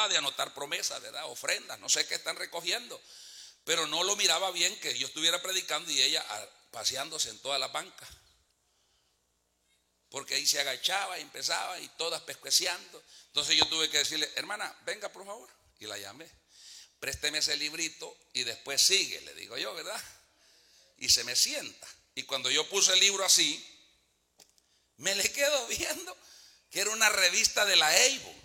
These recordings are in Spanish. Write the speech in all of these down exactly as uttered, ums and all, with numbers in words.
acaba de anotar promesas, ¿verdad? Ofrendas, no sé qué están recogiendo. Pero no lo miraba bien que yo estuviera predicando y ella paseándose en toda la banca. Porque ahí se agachaba y empezaba y todas pescueciando. Entonces yo tuve que decirle, hermana, venga por favor. Y la llamé. Présteme ese librito y después sigue, le digo yo, ¿verdad? Y se me sienta. Y cuando yo puse el libro así, me le quedo viendo que era una revista de la Avon.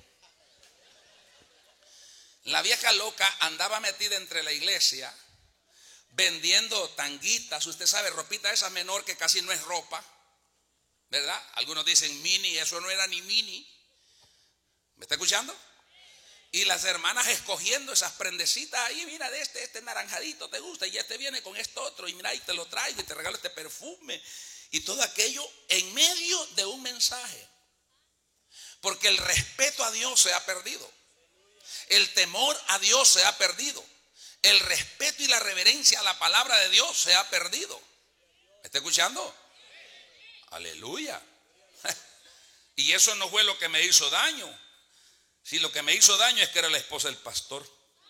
La vieja loca andaba metida entre la iglesia vendiendo tanguitas, usted sabe, ropita esa menor que casi no es ropa, ¿verdad? Algunos dicen mini, eso no era ni mini. ¿Me está escuchando? Y las hermanas escogiendo esas prendecitas ahí, mira, de este, este naranjadito te gusta, y este viene con esto otro, y mira, y te lo traigo, y te regalo este perfume, y todo aquello en medio de un mensaje. Porque el respeto a Dios se ha perdido, el temor a Dios se ha perdido, el respeto y la reverencia a la palabra de Dios se ha perdido. ¿Me está escuchando? Aleluya. Y eso no fue lo que me hizo daño. Si lo que me hizo daño es que era la esposa del pastor.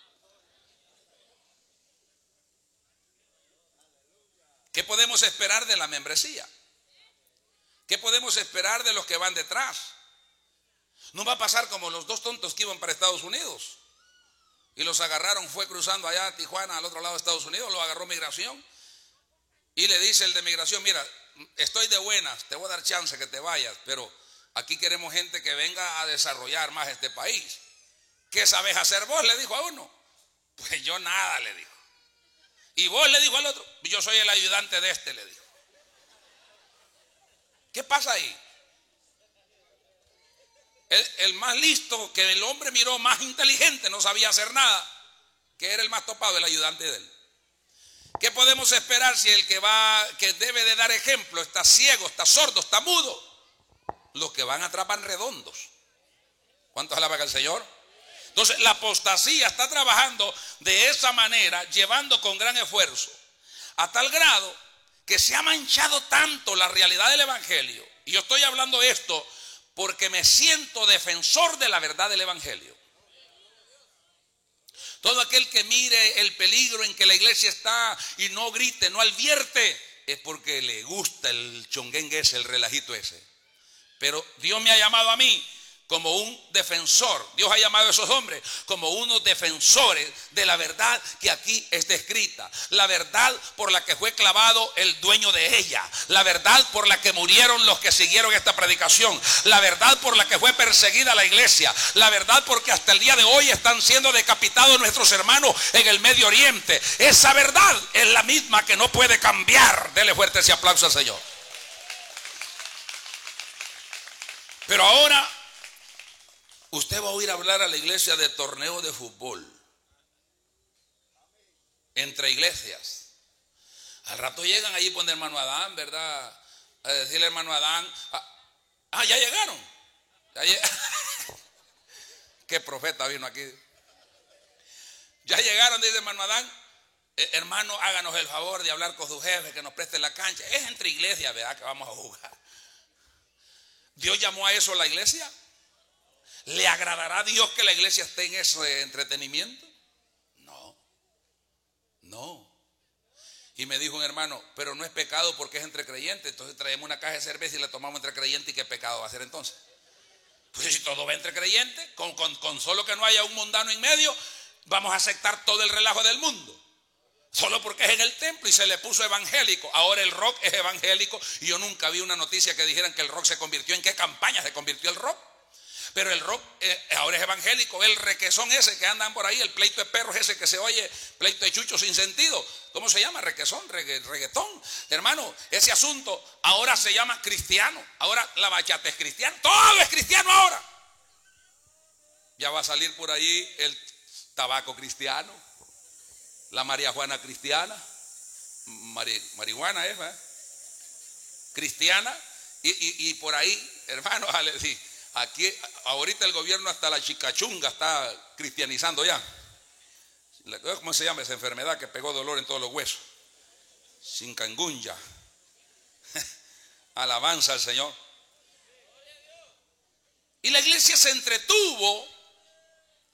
¿Qué podemos esperar de la membresía? ¿Qué podemos esperar de los que van detrás? No va a pasar como los dos tontos que iban para Estados Unidos y los agarraron, fue cruzando allá a Tijuana, al otro lado de Estados Unidos, lo agarró migración y le dice el de migración, mira, estoy de buenas, te voy a dar chance que te vayas, pero aquí queremos gente que venga a desarrollar más este país. ¿Qué sabes hacer vos?, le dijo a uno. Pues yo nada, le dijo. Y vos, le dijo al otro, yo soy el ayudante de este, le dijo. ¿Qué pasa ahí? El, el más listo, que el hombre miró más inteligente, no sabía hacer nada, que era el más topado, el ayudante de él. ¿Qué podemos esperar si el que va, que debe de dar ejemplo, está ciego, está sordo, está mudo? Los que van atrás van redondos. ¿Cuántos alaban al Señor? Entonces la apostasía está trabajando de esa manera, llevando con gran esfuerzo, a tal grado que se ha manchado tanto la realidad del evangelio. Y yo estoy hablando esto porque me siento defensor de la verdad del evangelio. Todo aquel que mire el peligro en que la iglesia está y no grite, no advierte, es porque le gusta el chonguengue ese, el relajito ese. Pero Dios me ha llamado a mí como un defensor. Dios ha llamado a esos hombres como unos defensores de la verdad que aquí está escrita. La verdad por la que fue clavado el dueño de ella. La verdad por la que murieron los que siguieron esta predicación. La verdad por la que fue perseguida la iglesia. La verdad porque hasta el día de hoy están siendo decapitados nuestros hermanos en el Medio Oriente. Esa verdad es la misma que no puede cambiar. Dele fuerte ese aplauso al Señor. Pero ahora usted va a oír hablar a la iglesia de torneo de fútbol entre iglesias. Al rato llegan allí con el hermano Adán, ¿verdad? A decirle al hermano Adán, ah, ah ya llegaron. Ya lleg... Qué profeta vino aquí. Ya llegaron, dice el hermano Adán. Eh, hermano, háganos el favor de hablar con su jefe, que nos preste la cancha. Es entre iglesias, ¿verdad?, que vamos a jugar. ¿Dios llamó a eso a la iglesia? ¿Le agradará a Dios que la iglesia esté en ese entretenimiento? No, no. Y me dijo un hermano, pero no es pecado porque es entre creyentes. Entonces traemos una caja de cerveza y la tomamos entre creyentes. ¿Y qué pecado va a ser entonces? Pues si todo va entre creyentes, con, con, con solo que no haya un mundano en medio, vamos a aceptar todo el relajo del mundo. Solo porque es en el templo y se le puso evangélico. Ahora el rock es evangélico. Y yo nunca vi una noticia que dijeran que el rock se convirtió. ¿En qué campaña se convirtió el rock? Pero el rock eh, ahora es evangélico. El requesón ese que andan por ahí, el pleito de perros ese que se oye, pleito de chucho sin sentido. ¿Cómo se llama? Requesón, regga, reggaetón. Hermano, ese asunto ahora se llama cristiano. Ahora la bachata es cristiana. Todo es cristiano ahora. Ya va a salir por ahí el tabaco cristiano. La María Juana cristiana, Mari, marihuana es, ¿eh? Cristiana, y, y, y por ahí, hermano, aquí ahorita el gobierno hasta la chicachunga está cristianizando ya. ¿Cómo se llama esa enfermedad que pegó dolor en todos los huesos? Chikungunya. Alabanza al Señor. Y la iglesia se entretuvo